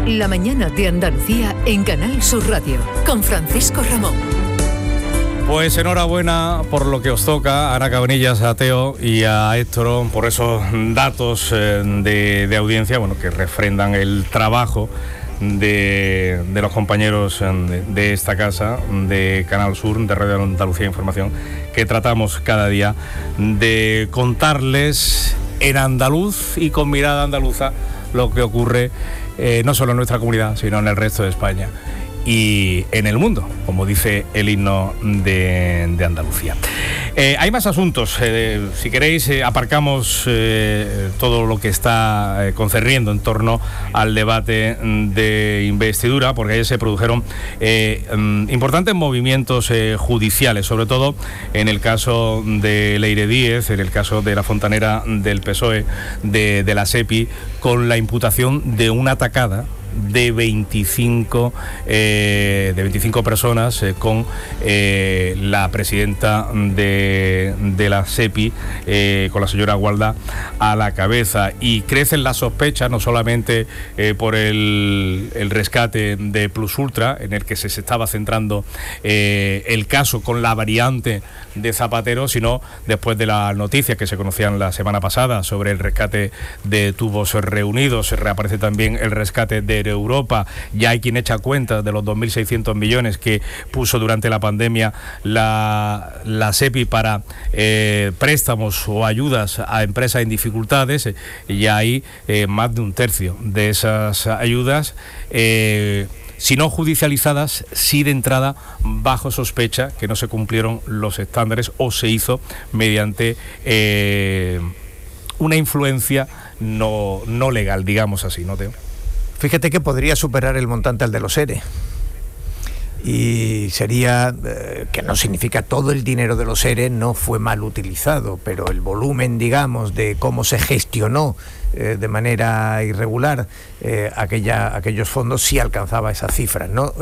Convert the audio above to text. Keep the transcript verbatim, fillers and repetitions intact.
La mañana de Andalucía en Canal Sur Radio, con Francisco Ramón. Pues enhorabuena por lo que os toca, a Ana Cabanillas, a Teo y a Héctor, por esos datos eh, de, de audiencia, bueno, que refrendan el trabajo de, de los compañeros de, de esta casa, de Canal Sur, de Radio Andalucía Información, que tratamos cada día de contarles en andaluz y con mirada andaluza lo que ocurre eh, no solo en nuestra comunidad, sino en el resto de España y en el mundo, como dice el himno de, de Andalucía. Eh, hay más asuntos. Eh, si queréis, eh, aparcamos eh, todo lo que está eh, concerniendo en torno al debate de investidura, porque ayer se produjeron eh, importantes movimientos eh, judiciales, sobre todo en el caso de Leire Díez, en el caso de la fontanera del P S O E, de, de la SEPI, con la imputación de una atacada de veinticinco, eh, de veinticinco personas eh, con eh, la presidenta de, de la SEPI, eh, con la señora Gualda a la cabeza, y crecen las sospechas no solamente eh, por el, el rescate de Plus Ultra, en el que se, se estaba centrando eh, el caso con la variante de Zapatero, sino después de las noticias que se conocían la semana pasada sobre el rescate de tubos reunidos. Se reaparece también el rescate de Europa. Ya hay quien echa cuenta de los dos mil seiscientos millones que puso durante la pandemia la, la SEPI para eh, préstamos o ayudas a empresas en dificultades, eh, y hay eh, más de un tercio de esas ayudas, eh, si no judicializadas, sí de entrada bajo sospecha que no se cumplieron los estándares o se hizo mediante eh, una influencia no, no legal, digamos así, ¿no, Teo? Fíjate que podría superar el montante al de los ERE. Y sería, eh, que no significa todo el dinero de los ERE no fue mal utilizado, pero el volumen, digamos, de cómo se gestionó eh, de manera irregular eh, aquella, aquellos fondos sí alcanzaba esas cifras, ¿no?